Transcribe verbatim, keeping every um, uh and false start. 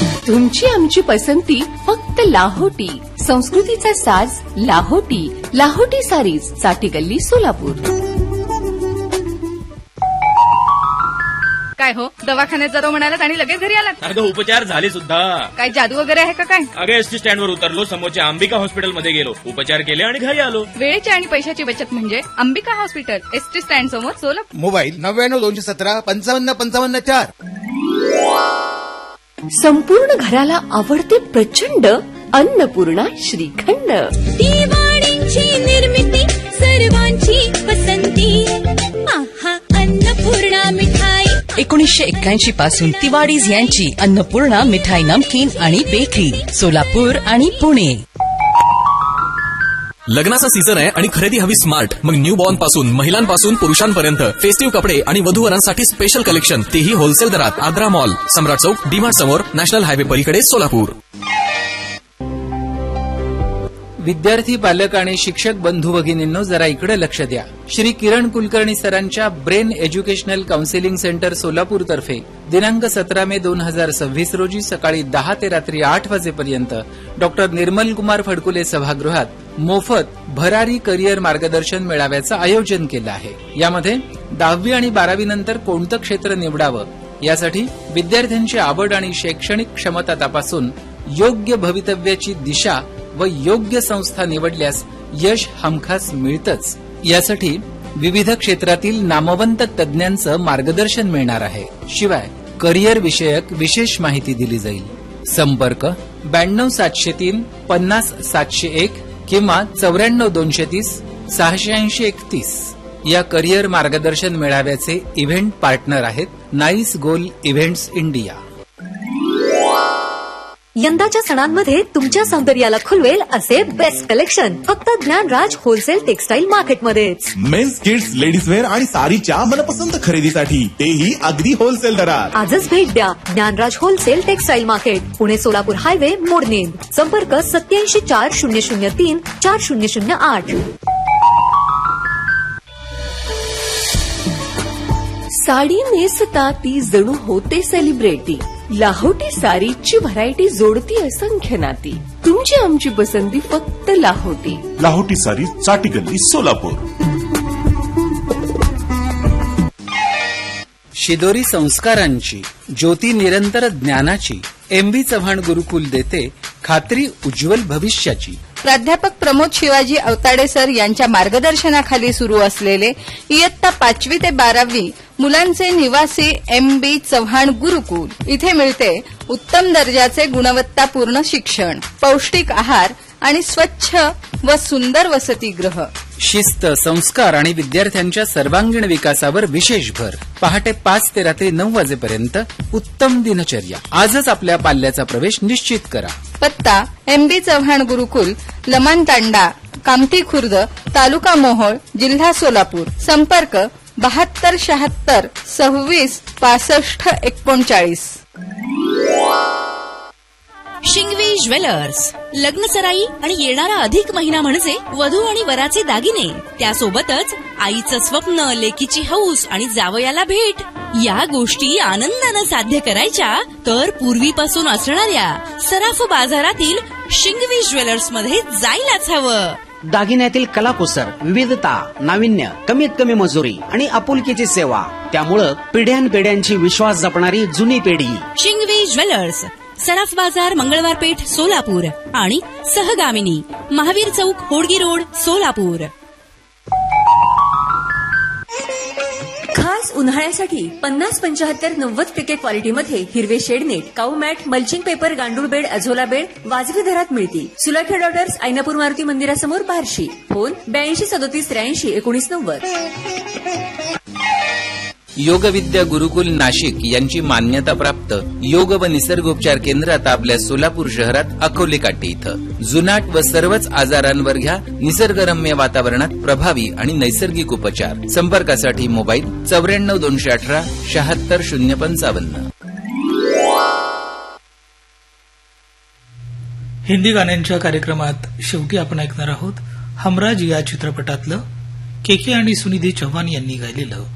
तुमची आमची पसंती फक्त लाहोटी. संस्कृतीचा साज लाहोटी. लाहोटी सारीज, चाटी गल्ली, सोलापूर. काय हो, दवाखान्यात जातो म्हणालात आणि लगेच घरी आलात? अगं उपचार झाले सुद्धा. काय जादू वगैरे आहे का काय? अगं एसटी स्टँडवर उतरलो, समोरच्या अंबिका हॉस्पिटलमध्ये गेलो, उपचार केले आणि घरी आलो. वेळेची आणि पैशाची बचत म्हणजे अंबिका हॉस्पिटल, एसटी स्टँड समोर, सोलापूर. मोबाईल नव्याण्णव दोनशे सतरा पंचावन्न पंचावन्न चार. संपूर्ण घराला आवडते प्रचंड अन्नपूर्णा श्रीखंड. दिवाळीची निर्मिती सर्वांची पसंती. आहा, अन्नपूर्णा मिठाई. एकोणीसशे एक्क्याऐंशी पासून तिवाडीज यांची अन्नपूर्णा मिठाई, नमकीन आणि बेकरी, सोलापूर आणि पुणे. लग्नाचा सीझन आहे आणि खरेदी हवी स्मार्ट. मग न्यू बॉर्न पासून महिलांपासून पुरुषांपर्यंत फेस्टिव्ह कपडे आणि वधूवरांसाठी स्पेशल कलेक्शन, तेही होलसेल दरात. आद्रा मॉल, सम्राट चौक, डीमार्ट समोर, नॅशनल हायवे पलीकडे, सोलापूर. विद्यार्थी, पालक आणि शिक्षक बंधू भगिनींनो, जरा इकडे लक्ष द्या. श्री किरण कुलकर्णी सरांच्या brain educational counselling centre Solapur तर्फे दिनांक सतरा मे दोन हजार सव्वीस रोजी सकाळी दहा ते रात्री आठ वाजेपर्यंत डॉक्टर निर्मल कुमार फडकुले सभागृहात मोफत भरारी करिअर मार्गदर्शन मेळाव्याचं आयोजन केलं आहे. यामध्ये दहावी आणि बारावी नंतर कोणतं क्षेत्र निवडावं यासाठी विद्यार्थ्यांची आवड आणि शैक्षणिक क्षमता तपासून योग्य भवितव्याची दिशा व योग्य संस्था निवडल्यास यश हमखास मिळतंच. यासाठी विविध क्षेत्रातील नामवंत तज्ज्ञांचं मार्गदर्शन मिळणार आहे. शिवाय करिअर विषयक विशेष माहिती दिली जाईल. संपर्क ब्याण्णव सातशे तीन पन्नास सातशे एक किंवा चौऱ्याण्णव दोनशे तीस सहाशे ऐंशी एकतीस. या करिअर मार्गदर्शन मेळाव्याचे इव्हेंट पार्टनर आहेत नाईस गोल इव्हेंट्स इंडिया. यंदाच्या सणांमध्ये तुमच्या सौंदर्याला खुलवेल असे बेस्ट कलेक्शन फक्त Dnyanraj wholesale textile मार्केटमध्येच. Men's, kids, ladies wear आणि साडीच्या मनपसंत खरेदीसाठी, तेही अगदी होलसेल दरात. आजच भेट द्या Dnyanraj wholesale textile market, Pune Solapur highway, मोडनेर. संपर्क सत्याऐंशी चार शून्य शून्य तीन चार शून्य शून्य आठ. साडी नेसता ती जणू होते सेलिब्रिटी. लाहोटी सारीची व्हरायटी जोडती असंख्य नाती. तुमची आमची पसंती फक्त लाहोटी. लाहोटी सारी, चाटी गल्ली, सोलापूर. शिदोरी संस्कारांची, ज्योती निरंतर ज्ञानाची, एम व्ही चव्हाण गुरुकुल देते खात्री उज्ज्वल भविष्याची. प्राध्यापक प्रमोद शिवाजी अवताडे सर यांच्या मार्गदर्शनाखाली सुरू असलेले इयत्ता पाचवी ते बारावी मुलांचे निवासी एम बी चव्हाण गुरुकुल. इथे मिळते उत्तम दर्जाचे गुणवत्तापूर्ण शिक्षण, पौष्टिक आहार आणि स्वच्छ व सुंदर वसतिगृह. शिस्त, संस्कार आणि विद्यार्थ्यांच्या सर्वांगीण विकासावर विशेष भर. पहाटे पाच ते रात्री नऊ वाजेपर्यंत उत्तम दिनचर्या. आजच आपल्या पाल्याचा प्रवेश निश्चित करा. पत्ता एम बी चव्हाण गुरुकुल, लमान तांडा, कामठी खुर्द, तालुका मोहोळ, जिल्हा सोलापूर. संपर्क बहात्तर शहात्तर सव्वीस पासष्ट एकोणचाळीस. शिंगवी ज्वेलर्स, लग्न सराई आणि येणारा अधिक महिना म्हणजे वधू आणि वराचे दागिने, त्यासोबतच आईचं स्वप्न, लेकीची हौस आणि जावयाला भेट, या गोष्टी आनंदानं साध्य करायच्या तर पूर्वीपासून असणाऱ्या सराफ बाजारातील शिंगवी ज्वेलर्स मध्ये जायलाच हवं. दागिन्यातील कलाकुसर, विविधता, नाविन्य, कमीत कमी मजुरी आणि आपुलकीची सेवा, त्यामुळं पिढ्यानपिढ्यांची विश्वास जपणारी जुनी पिढी. शिंगवी ज्वेलर्स, सराफ बाजार, मंगळवार पेठ, सोलापूर आणि सहगामिनी, महावीर चौक, होडगी रोड, सोलापूर. खास उन्हाळ्यासाठी पन्नास पंचाहत्तर नव्वद टक्के क्वालिटीमध्ये हिरवे शेडनेट, काऊ मॅट, मल्चिंग पेपर, गांडूळ बेड, अझोला बेड वाजवी दरात मिळतील. सुलाखे डॉटर्स, ऐनापूर मारुती मंदिरासमोर, बार्शी. फोन ब्याऐंशी सदोतीस त्र्याऐंशी एकोणीस नव्वद. योगविद्या गुरुकुल नाशिक यांची मान्यता प्राप्त योग व निसर्गोपचार केंद्र आता आपल्या सोलापूर शहरात अकोले काठी इथं. जुनाट व सर्वच आजारांवर घ्या निसर्गरम्य वातावरणात प्रभावी आणि नैसर्गिक उपचार. संपर्कासाठी मोबाईल चौऱ्याण्णव दोनशे अठरा शहात्तर शून्य पंचावन्न. हिंदी गाण्यांच्या कार्यक्रमात शेवटी आपण ऐकणार आहोत हमराज या चित्रपटातलं के के आणि सुनिधी चव्हाण यांनी गायलेलं